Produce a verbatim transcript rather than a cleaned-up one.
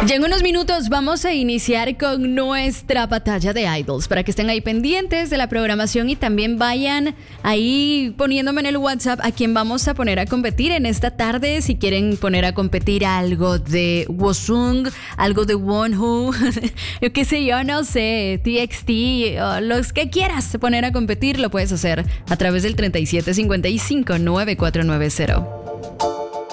Ya en unos minutos vamos a iniciar con nuestra batalla de idols para que estén ahí pendientes de la programación y también vayan ahí poniéndome en el WhatsApp a quién vamos a poner a competir en esta tarde. Si quieren poner a competir algo de Wosung, algo de Wonho, yo qué sé, yo no sé, T X T, o los que quieras poner a competir, lo puedes hacer a través del treinta y siete cincuenta y cinco noventa y cuatro noventa.